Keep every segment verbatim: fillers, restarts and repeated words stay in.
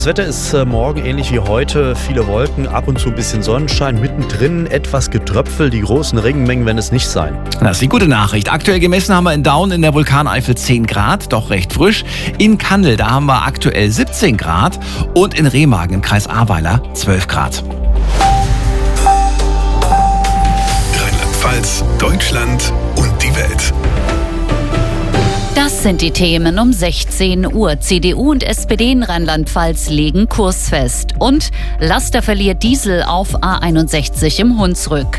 Das Wetter ist äh, morgen ähnlich wie heute. Viele Wolken, ab und zu ein bisschen Sonnenschein. Mittendrin etwas Getröpfel. Die großen Regenmengen werden es nicht sein. Das ist die gute Nachricht. Aktuell gemessen haben wir in Daun in der Vulkaneifel zehn Grad, doch recht frisch. In Kandel, da haben wir aktuell siebzehn Grad. Und in Remagen im Kreis Ahrweiler zwölf Grad. Rheinland-Pfalz, Deutschland und die Welt. Das sind die Themen um sechzehn Uhr. C D U und S P D in Rheinland-Pfalz legen Kurs fest. Und Laster verliert Diesel auf A einundsechzig im Hunsrück.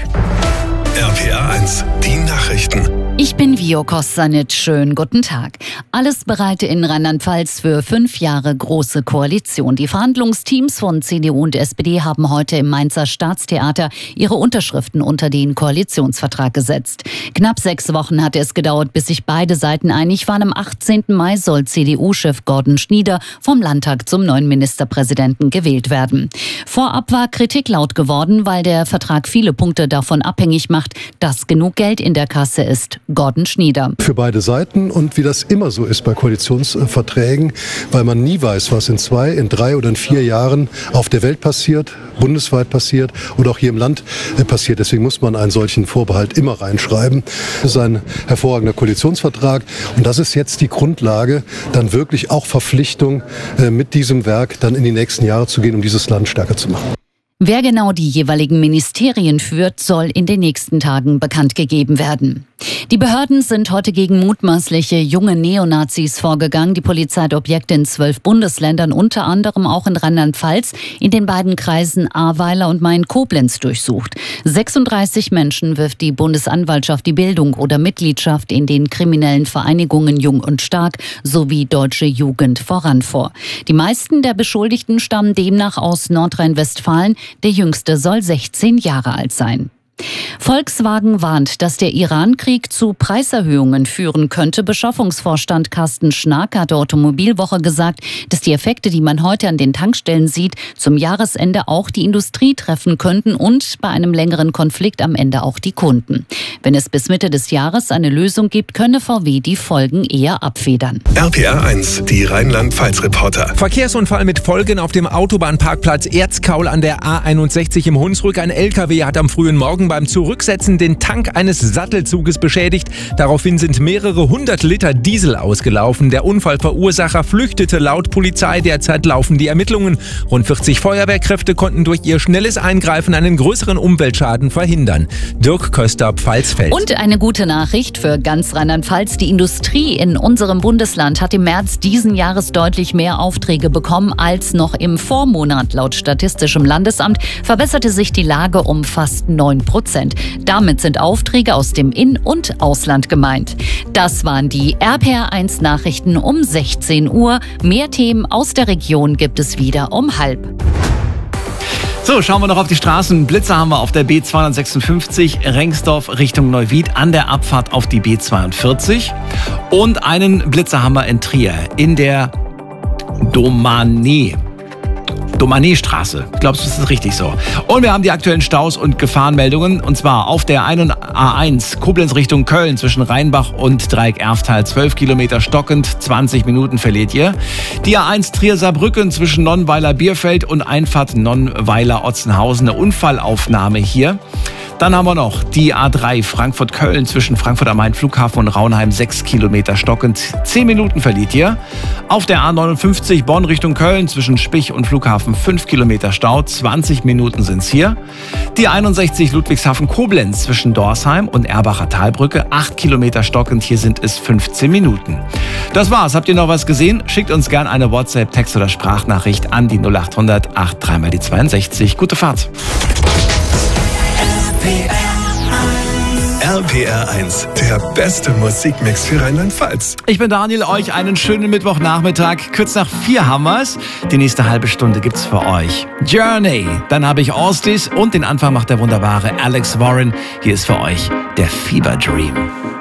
R P R eins, die Nachrichten. Ich bin Vio Kostanic. Schönen guten Tag. Alles bereit in Rheinland-Pfalz für fünf Jahre große Koalition. Die Verhandlungsteams von C D U und S P D haben heute im Mainzer Staatstheater ihre Unterschriften unter den Koalitionsvertrag gesetzt. Knapp sechs Wochen hatte es gedauert, bis sich beide Seiten einig waren. Am achtzehnten Mai soll C D U-Chef Gordon Schnieder vom Landtag zum neuen Ministerpräsidenten gewählt werden. Vorab war Kritik laut geworden, weil der Vertrag viele Punkte davon abhängig macht, dass genug Geld in der Kasse ist. Gordon Schnieder. Für beide Seiten und wie das immer so ist bei Koalitionsverträgen, weil man nie weiß, was in zwei, in drei oder in vier Jahren auf der Welt passiert, bundesweit passiert oder auch hier im Land passiert. Deswegen muss man einen solchen Vorbehalt immer reinschreiben. Das ist ein hervorragender Koalitionsvertrag und das ist jetzt die Grundlage, dann wirklich auch Verpflichtung mit diesem Werk dann in die nächsten Jahre zu gehen, um dieses Land stärker zu machen. Wer genau die jeweiligen Ministerien führt, soll in den nächsten Tagen bekannt gegeben werden. Die Behörden sind heute gegen mutmaßliche junge Neonazis vorgegangen. Die Polizei hat Objekte in zwölf Bundesländern, unter anderem auch in Rheinland-Pfalz, in den beiden Kreisen Ahrweiler und Main-Koblenz durchsucht. sechsunddreißig Menschen wirft die Bundesanwaltschaft die Bildung oder Mitgliedschaft in den kriminellen Vereinigungen Jung und Stark sowie Deutsche Jugend voran vor. Die meisten der Beschuldigten stammen demnach aus Nordrhein-Westfalen. Der jüngste soll sechzehn Jahre alt sein. Volkswagen warnt, dass der Iran-Krieg zu Preiserhöhungen führen könnte. Beschaffungsvorstand Carsten Schnark hat der Automobilwoche gesagt, dass die Effekte, die man heute an den Tankstellen sieht, zum Jahresende auch die Industrie treffen könnten und bei einem längeren Konflikt am Ende auch die Kunden. Wenn es bis Mitte des Jahres eine Lösung gibt, könne V W die Folgen eher abfedern. R P R eins, die Rheinland-Pfalz-Reporter. Verkehrsunfall mit Folgen auf dem Autobahnparkplatz Erzkaul an der A einundsechzig im Hunsrück. Ein L K W hat am frühen Morgen beim Zurücksetzen den Tank eines Sattelzuges beschädigt. Daraufhin sind mehrere hundert Liter Diesel ausgelaufen. Der Unfallverursacher flüchtete laut Polizei. Derzeit laufen die Ermittlungen. Rund vierzig Feuerwehrkräfte konnten durch ihr schnelles Eingreifen einen größeren Umweltschaden verhindern. Dirk Köster, Pfalzfeld. Und eine gute Nachricht für ganz Rheinland-Pfalz. Die Industrie in unserem Bundesland hat im März diesen Jahres deutlich mehr Aufträge bekommen als noch im Vormonat. Laut Statistischem Landesamt verbesserte sich die Lage um fast neun Prozent. Damit sind Aufträge aus dem In- und Ausland gemeint. Das waren die R P R eins Nachrichten um sechzehn Uhr. Mehr Themen aus der Region gibt es wieder um halb. So, schauen wir noch auf die Straßen. Blitzer haben wir auf der B zweihundertsechsundfünfzig Rengsdorf Richtung Neuwied an der Abfahrt auf die B zweiundvierzig. Und einen Blitzer haben wir in Trier in der Domané. Domané-Straße. Ich glaube, das ist richtig so. Und wir haben die aktuellen Staus und Gefahrenmeldungen. Und zwar auf der A eins Koblenz Richtung Köln zwischen Rheinbach und Dreieck-Erftal. zwölf Kilometer stockend, zwanzig Minuten verliert ihr. Die A eins Trier-Saarbrücken zwischen Nonnweiler-Bierfeld und Einfahrt Nonnweiler-Otzenhausen. Eine Unfallaufnahme hier. Dann haben wir noch die A drei Frankfurt-Köln zwischen Frankfurt am Main Flughafen und Raunheim, sechs Kilometer stockend, zehn Minuten verliert ihr. Auf der A neunundfünfzig Bonn Richtung Köln zwischen Spich und Flughafen, fünf Kilometer Stau, zwanzig Minuten sind's hier. Die einundsechzig Ludwigshafen-Koblenz zwischen Dorsheim und Erbacher Talbrücke, acht Kilometer stockend, hier sind es fünfzehn Minuten. Das war's. Habt ihr noch was gesehen? Schickt uns gerne eine WhatsApp, Text oder Sprachnachricht an die null acht hundert acht drei mal die zweiundsechzig. Gute Fahrt. R P R eins, der beste Musikmix für Rheinland-Pfalz. Ich bin Daniel, euch einen schönen Mittwochnachmittag. Kurz nach vier haben wir's. Die nächste halbe Stunde gibt's für euch Journey. Dann habe ich Austis und den Anfang macht der wunderbare Alex Warren. Hier ist für euch der Fever Dream.